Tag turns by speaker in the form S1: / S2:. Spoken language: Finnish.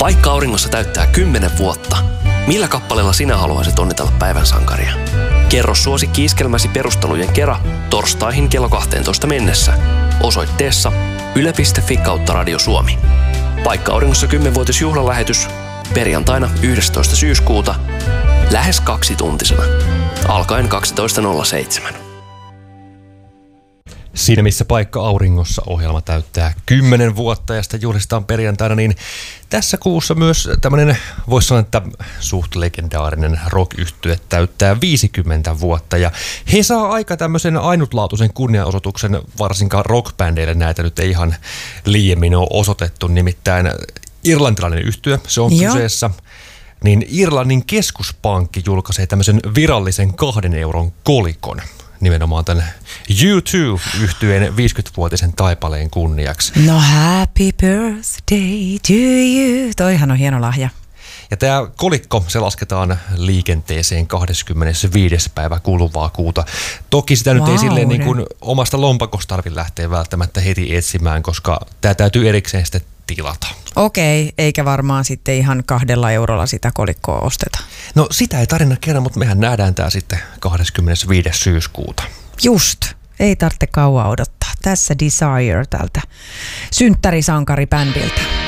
S1: Paikka Auringossa täyttää 10 vuotta. Millä kappaleella sinä haluaisit onnitella päivän sankaria? Kerro suosikki-iskelmäsi perustelujen kera torstaihin kello 12 mennessä osoitteessa yle.fi/Radio Suomi. Paikka Auringossa 10-vuotisjuhlalähetys perjantaina 11. syyskuuta lähes 2-tuntisena alkaen 12.07.
S2: Siinä missä Paikka Auringossa -ohjelma täyttää 10 vuotta ja sitä juhlistetaan perjantaina, niin tässä kuussa myös tämmöinen, voisi sanoa, että suht legendaarinen rock-yhtye täyttää 50 vuotta. Ja he saa aika tämmöisen ainutlaatuisen kunnianosoituksen, varsinkaan rockbändeille näitä nyt ei ihan liiemmin ole osoitettu. Nimittäin irlantilainen yhtye, se on kyseessä. Niin Irlannin keskuspankki julkaisee tämmöisen virallisen 2 euron kolikon nimenomaan tämän U2-yhtyeen 50-vuotisen taipaleen kunniaksi.
S3: No happy birthday to you. Toihan on hieno lahja.
S2: Ja tämä kolikko, se lasketaan liikenteeseen 25. päivä kuluvaa kuuta. Toki sitä nyt ei silleen niin kuin omasta lompakosta tarvitse lähteä välttämättä heti etsimään, koska tämä täytyy erikseen sitten tilata.
S3: Okei, eikä varmaan sitten ihan 2 eurolla sitä kolikkoa osteta.
S2: No sitä ei tarina kerran, mutta mehän nähdään tämä sitten 25. syyskuuta.
S3: Just, ei tarvitse kauan odottaa. Tässä Desire tältä synttärisankaribändiltä.